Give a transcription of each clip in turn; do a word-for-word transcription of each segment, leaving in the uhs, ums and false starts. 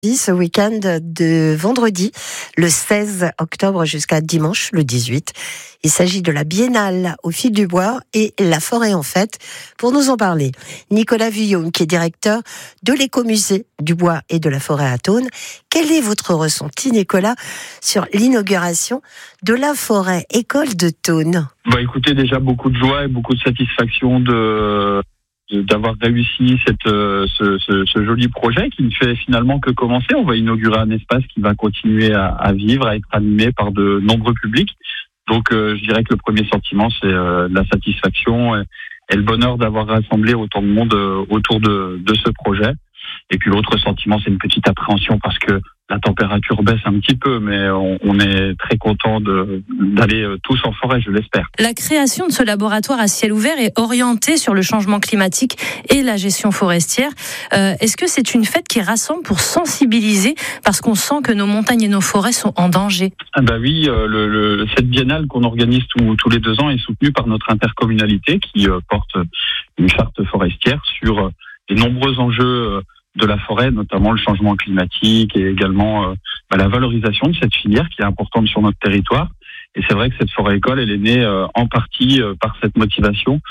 Ce week-end de vendredi, le seize octobre jusqu'à dimanche, le dix-huit. Il s'agit de la Biennale au fil du bois et la forêt en fête. Pour nous en parler, Nicolas Vuillaume, qui est directeur de l'écomusée du bois et de la forêt à Thônes. Quel est votre ressenti, Nicolas, sur l'inauguration de la forêt école de Thônes ? Bah, écoutez, déjà beaucoup de joie et beaucoup de satisfaction de... d'avoir réussi cette, euh, ce, ce, ce joli projet qui ne fait finalement que commencer. On va inaugurer un espace qui va continuer à, à vivre, à être animé par de nombreux publics. Donc euh, je dirais que le premier sentiment, c'est euh, la satisfaction et, et le bonheur d'avoir rassemblé autant de monde euh, autour de, de ce projet. Et puis l'autre sentiment, c'est une petite appréhension parce que la température baisse un petit peu, mais on, on est très content de, d'aller tous en forêt, je l'espère. La création de ce laboratoire à ciel ouvert est orientée sur le changement climatique et la gestion forestière. Euh, est-ce que c'est une fête qui rassemble pour sensibiliser, parce qu'on sent que nos montagnes et nos forêts sont en danger ? Ah bah oui, euh, le, le, cette biennale qu'on organise tout, tous les deux ans est soutenue par notre intercommunalité qui euh, porte une charte forestière sur euh, les nombreux enjeux euh, de la forêt, notamment le changement climatique et également euh, bah, la valorisation de cette filière qui est importante sur notre territoire. Et c'est vrai que cette forêt école, elle est née euh, en partie euh, par cette motivation.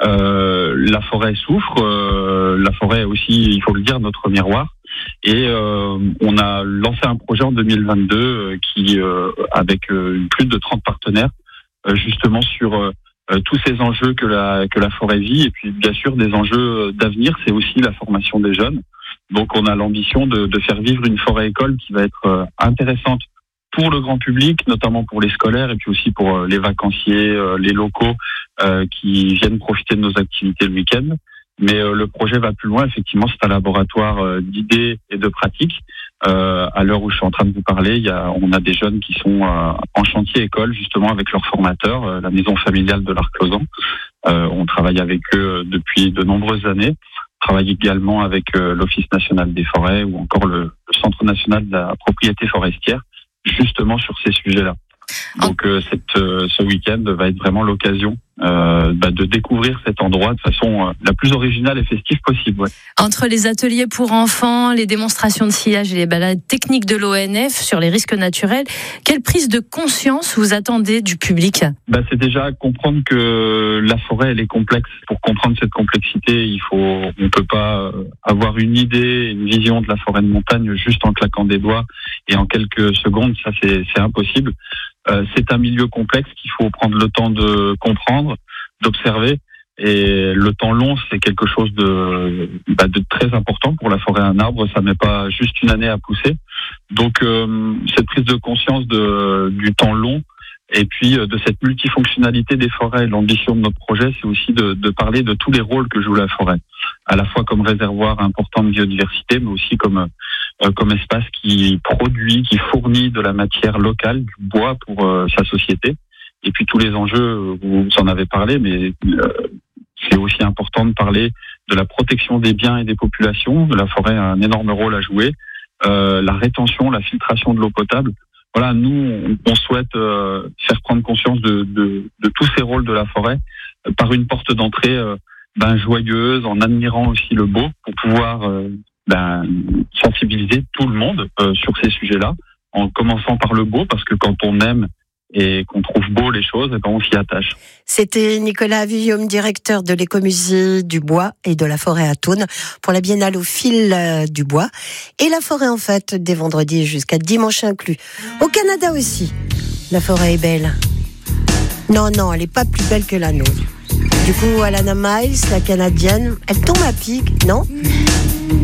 Euh, la forêt souffre, euh, la forêt est aussi, il faut le dire, notre miroir. Et euh, on a lancé un projet en deux mille vingt-deux euh, qui, euh, avec euh, plus de trente partenaires, euh, justement sur euh, Euh, tous ces enjeux que la que la forêt vit, et puis bien sûr des enjeux d'avenir, c'est aussi la formation des jeunes. Donc on a l'ambition de, de faire vivre une forêt école qui va être euh, intéressante pour le grand public, notamment pour les scolaires et puis aussi pour euh, les vacanciers, euh, les locaux euh, qui viennent profiter de nos activités le week-end. Mais euh, le projet va plus loin. Effectivement, c'est un laboratoire euh, d'idées et de pratiques. Euh, à l'heure où je suis en train de vous parler, il y a, on a des jeunes qui sont euh, en chantier école, justement avec leurs formateurs, euh, la maison familiale de l'Arc-Lausanc. Euh, on travaille avec eux depuis de nombreuses années. On travaille également avec euh, l'Office national des forêts ou encore le, le Centre national de la propriété forestière, justement sur ces sujets-là. Donc euh, cette, euh, ce week-end va être vraiment l'occasion euh, bah, de découvrir cet endroit de façon euh, la plus originale et festive possible. Ouais. Entre les ateliers pour enfants, les démonstrations de sillage et les balades techniques de l'O N F sur les risques naturels, quelle prise de conscience vous attendez du public ? Bah, c'est déjà comprendre que la forêt elle est complexe. Pour comprendre cette complexité, il faut, on peut pas avoir une idée, une vision de la forêt de montagne juste en claquant des doigts et en quelques secondes. Ça c'est, c'est impossible. Euh, c'est un milieu complexe qu'il faut prendre le temps de comprendre, d'observer. Et le temps long, c'est quelque chose de, bah, de très important pour la forêt. Un arbre, ça met pas juste une année à pousser. Donc, euh, cette prise de conscience de, du temps long et puis euh, de cette multifonctionnalité des forêts. L'ambition de notre projet, c'est aussi de, de parler de tous les rôles que joue la forêt, à la fois comme réservoir important de biodiversité, mais aussi comme euh, comme espace qui produit, qui fournit de la matière locale, du bois pour euh, sa société. Et puis tous les enjeux, vous en avez parlé, mais euh, c'est aussi important de parler de la protection des biens et des populations. La forêt a un énorme rôle à jouer. Euh, la rétention, la filtration de l'eau potable. Voilà, nous, on souhaite euh, faire prendre conscience de, de, de tous ces rôles de la forêt euh, par une porte d'entrée euh, ben, joyeuse, en admirant aussi le beau, pour pouvoir euh, ben, sensibiliser tout le monde euh, sur ces sujets-là, en commençant par le beau, parce que quand on aime et qu'on trouve beau les choses, et ben on s'y attache. C'était Nicolas Vuillaume, directeur de l'écomusée du bois et de la forêt à Thônes, pour la Biennale au fil du bois et la forêt en fête dès vendredi jusqu'à dimanche inclus. Au Canada aussi, la forêt est belle. Non, non, elle n'est pas plus belle que la nôtre. Du coup, Alana Miles, la Canadienne, elle tombe à pic, non ?